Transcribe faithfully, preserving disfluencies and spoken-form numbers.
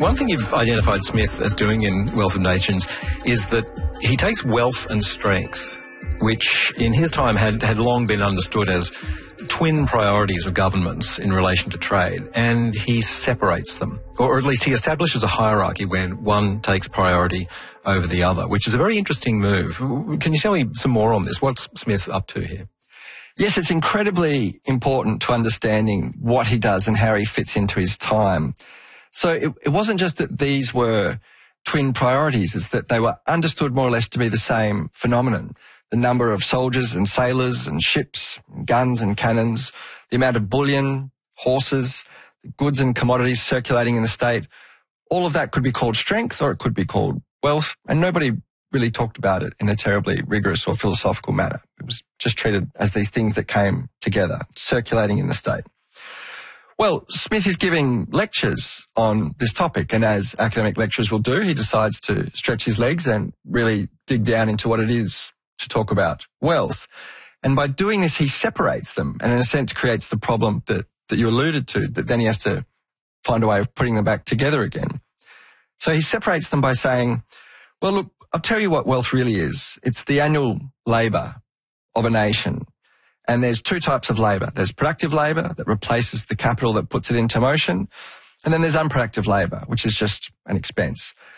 One thing you've identified Smith as doing in Wealth of Nations is that he takes wealth and strength, which in his time had, had long been understood as twin priorities of governments in relation to trade, and he separates them, or at least he establishes a hierarchy when one takes priority over the other, which is a very interesting move. Can you tell me some more on this? What's Smith up to here? Yes, it's incredibly important to understanding what he does and how he fits into his time. So it, it wasn't just that these were twin priorities, it's that they were understood more or less to be the same phenomenon. The number of soldiers and sailors and ships, and guns and cannons, the amount of bullion, horses, goods and commodities circulating in the state, all of that could be called strength or it could be called wealth, and nobody really talked about it in a terribly rigorous or philosophical manner. It was just treated as these things that came together, circulating in the state. Well, Smith is giving lectures on this topic, and as academic lecturers will do, he decides to stretch his legs and really dig down into what it is to talk about wealth. And by doing this, he separates them and in a sense creates the problem that, that you alluded to, that then he has to find a way of putting them back together again. So he separates them by saying, well, look, I'll tell you what wealth really is. It's the annual labour of a nation. And there's two types of labour. There's productive labour that replaces the capital that puts it into motion. And then there's unproductive labour, which is just an expense.